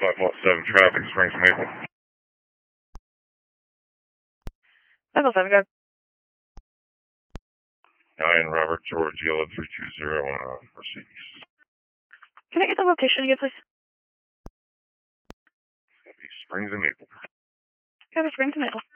507 traffic, Springs Maple. 507, go. 9 Robert George, yellow 320 on Mercedes. Can I get the location again, please? Springs and Maple. Copy, Springs and Maple.